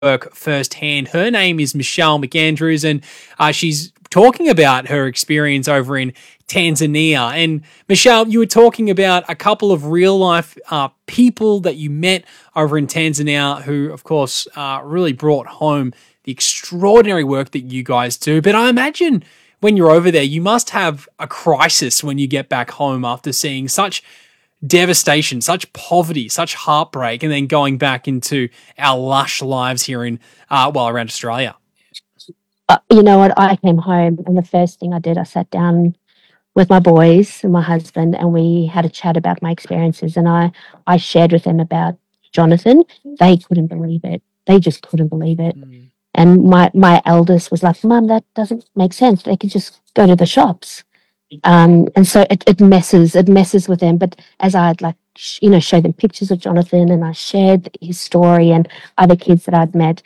work firsthand. Her name is Michelle McAndrews, and she's talking about her experience over in Tanzania. And Michelle, you were talking about a couple of real life people that you met over in Tanzania who, of course, really brought home the extraordinary work that you guys do. But I imagine when you're over there, you must have a crisis when you get back home after seeing such devastation, such poverty, such heartbreak, and then going back into our lush lives here in, around Australia. You know what? I came home and the first thing I did, I sat down with my boys and my husband and we had a chat about my experiences, and I shared with them about Jonathan. They couldn't believe it. They just couldn't believe it. And my eldest was like, Mum, that doesn't make sense. They could just go to the shops. And so it messes with them. But as I'd show them pictures of Jonathan and I shared his story and other kids that I'd met,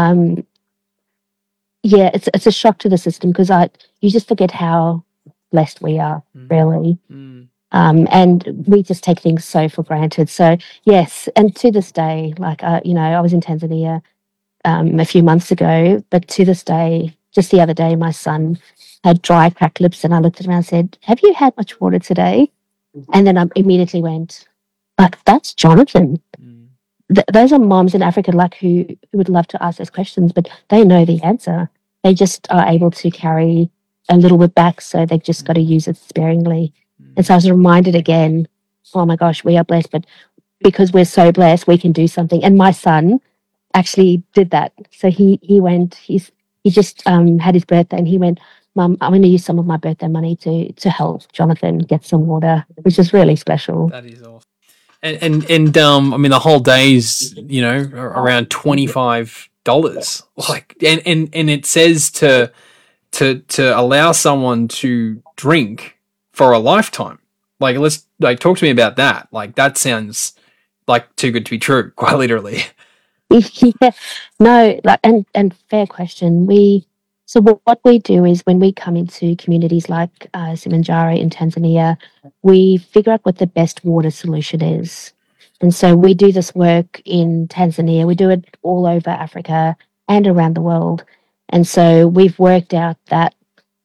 it's a shock to the system because you just forget how blessed we are, really. And we just take things so for granted. So yes, and to this day, I was in Tanzania a few months ago, but to this day, just the other day, my son had dry, cracked lips, and I looked at him and I said, "Have you had much water today?" And then I immediately went, "But that's Jonathan." Those are moms in Africa, who would love to ask those questions, but they know the answer. They just are able to carry a little bit back, so they've just got to use it sparingly. And so I was reminded again, oh my gosh, we are blessed, but because we're so blessed, we can do something. And my son actually did that. So he went, he just had his birthday and he went, "Mum, I'm going to use some of my birthday money to help Jonathan get some water," which is really special. That is awesome. And I mean, the whole day's, around $25. And it says to allow someone to drink for a lifetime. Talk to me about that. That sounds like too good to be true, quite literally. Yeah, no, and fair question. So what we do is when we come into communities like Simanjaro in Tanzania, we figure out what the best water solution is. And so we do this work in Tanzania. We do it all over Africa and around the world. And so we've worked out that,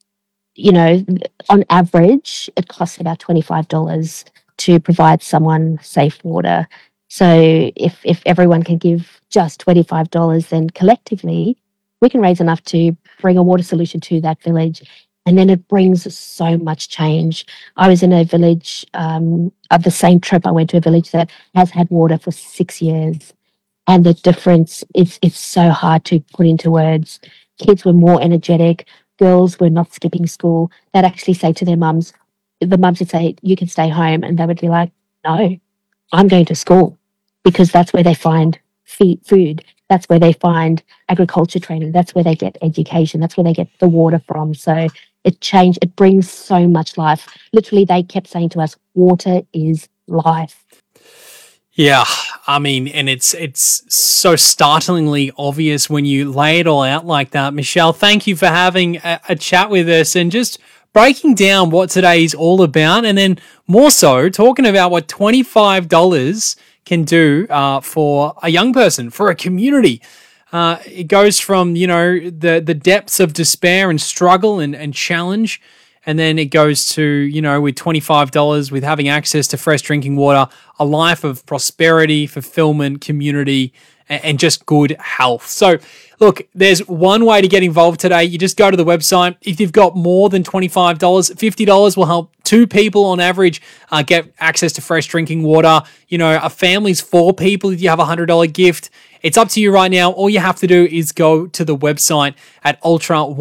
on average, it costs about $25 to provide someone safe water. So if everyone can give just $25, then collectively we can raise enough to bring a water solution to that village. And then it brings so much change. I was in a village of the same trip. I went to a village that has had water for 6 years. And the difference, it's so hard to put into words. Kids were more energetic. Girls were not skipping school. They'd actually say to their mums, the mums would say, "You can stay home." And they would be like, "No, I'm going to school," because that's where they find food. That's where they find agriculture training. That's where they get education. That's where they get the water from. So it brings so much life. Literally, they kept saying to us, "Water is life." Yeah, I mean, and it's so startlingly obvious when you lay it all out like that. Michelle, thank you for having a chat with us and just breaking down what today is all about, and then more so talking about what $25 can do for a young person, for a community. It goes from, the depths of despair and struggle and challenge, and then it goes to, with $25, with having access to fresh drinking water, a life of prosperity, fulfillment, community, and just good health. So, look, there's one way to get involved today. You just go to the website. If you've got more than $25, $50 will help 2 people on average get access to fresh drinking water. A family's 4 people if you have a $100 gift. It's up to you right now. All you have to do is go to the website at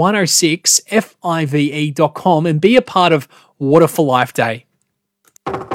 ultra106five.com and be a part of Water for Life Day.